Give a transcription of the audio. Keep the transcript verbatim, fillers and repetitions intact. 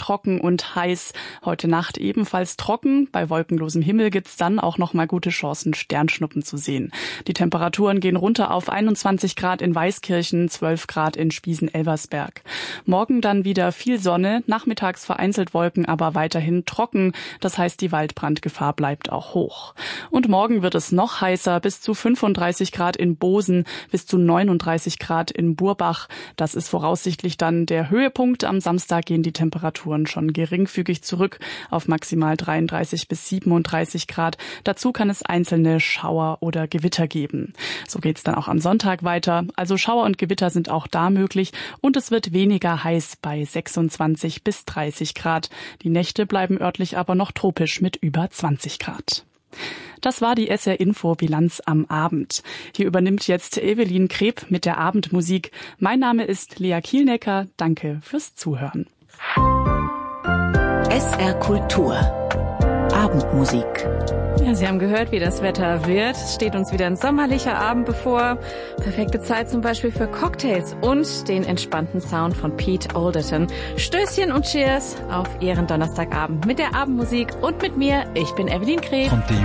trocken und heiß. Heute Nacht ebenfalls trocken. Bei wolkenlosem Himmel gibt's dann auch noch mal gute Chancen, Sternschnuppen zu sehen. Die Temperaturen gehen runter auf einundzwanzig Grad in Weißkirchen, zwölf Grad in Spiesen-Elversberg. Morgen dann wieder viel Sonne, nachmittags vereinzelt Wolken, aber weiterhin trocken. Das heißt, die Waldbrandgefahr bleibt auch hoch. Und morgen wird es noch heißer, bis zu fünfunddreißig Grad in Bosen, bis zu neununddreißig Grad in Burbach. Das ist voraussichtlich dann der Höhepunkt. Am Samstag gehen die Temperaturen schon geringfügig zurück auf maximal dreiunddreißig bis siebenunddreißig Grad. Dazu kann es einzelne Schauer oder Gewitter geben. So geht's dann auch am Sonntag weiter. Also Schauer und Gewitter sind auch da möglich und es wird weniger heiß bei sechsundzwanzig bis dreißig Grad. Die Nächte bleiben örtlich aber noch tropisch mit über zwanzig Grad. Das war die S R-Info-Bilanz am Abend. Hier übernimmt jetzt Evelyn Kreb mit der Abendmusik. Mein Name ist Lea Kielnecker. Danke fürs Zuhören. S R Kultur. Abendmusik. Ja, Sie haben gehört, wie das Wetter wird. Es steht uns wieder ein sommerlicher Abend bevor. Perfekte Zeit zum Beispiel für Cocktails und den entspannten Sound von Pete Alderton. Stößchen und Cheers auf Ihren Donnerstagabend mit der Abendmusik und mit mir. Ich bin Evelyn Kreb.